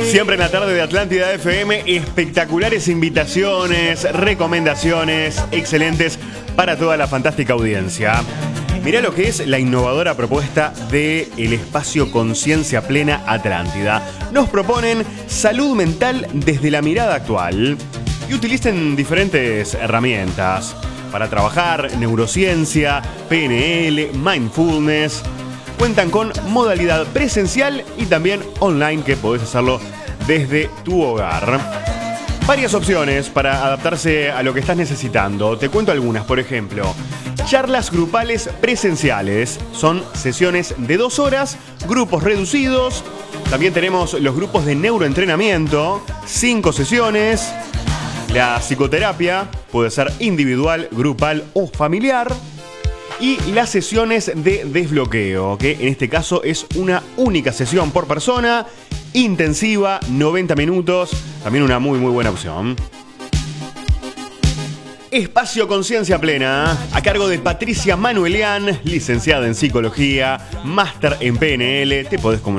Siempre en la tarde de Atlántida FM, espectaculares invitaciones, recomendaciones excelentes para toda la fantástica audiencia. Mirá lo que es la innovadora propuesta del espacio Conciencia Plena Atlántida. Nos proponen salud mental desde la mirada actual y utilicen diferentes herramientas para trabajar neurociencia, PNL, mindfulness. Cuentan con modalidad presencial y también online, que podés hacerlo desde tu hogar. Varias opciones para adaptarse a lo que estás necesitando. Te cuento algunas, por ejemplo. Charlas grupales presenciales. Son sesiones de 2 horas, grupos reducidos. También tenemos los grupos de neuroentrenamiento, 5 sesiones. La psicoterapia puede ser individual, grupal o familiar. Y las sesiones de desbloqueo, que en este caso es una única sesión por persona, intensiva, 90 minutos. También una muy buena opción. Espacio Conciencia Plena, a cargo de Patricia Manuelian, licenciada en Psicología, máster en PNL. Te podés comunicar